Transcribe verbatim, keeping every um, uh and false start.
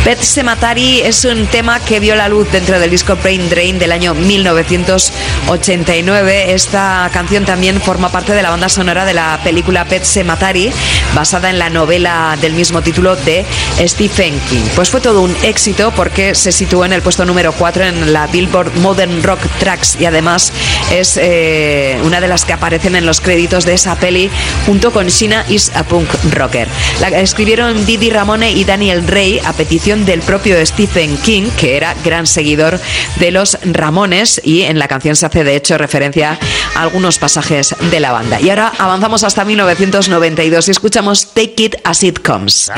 Pet Sematary es un tema que vio la luz dentro del disco Brain Drain del año mil novecientos ochenta y nueve. Esta canción también forma parte de la banda sonora de la película Pet Sematary, basada en la novela del mismo título de Stephen King. Pues fue todo un éxito porque se situó en el puesto número cuatro en la Billboard Modern Rock Tracks y además es eh, una de las que aparecen en los créditos de esa peli junto con Sheena is a Punk Rocker. La escribieron Didi Ramone y Daniel Rey a petición del propio Stephen King, que era gran seguidor de los Ramones, y en la canción se hace de hecho referencia a algunos pasajes de la banda. Y ahora avanzamos hasta mil novecientos noventa y dos y escuchamos Take It As It Comes.